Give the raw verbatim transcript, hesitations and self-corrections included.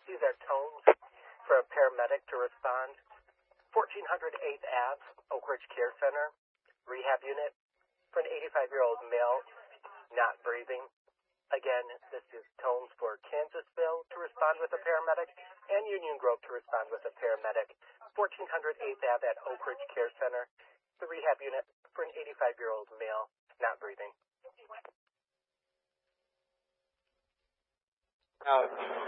These are tones for a paramedic to respond. fourteen hundred eighth Ave, Oak Ridge Care Center, rehab unit for an eighty-five-year-old male not breathing. Again, this is tones for Kansasville to respond with a paramedic and Union Grove to respond with a paramedic. fourteen hundred eighth Ave at Oak Ridge Care Center, the rehab unit for an eighty-five-year-old male not breathing. Now,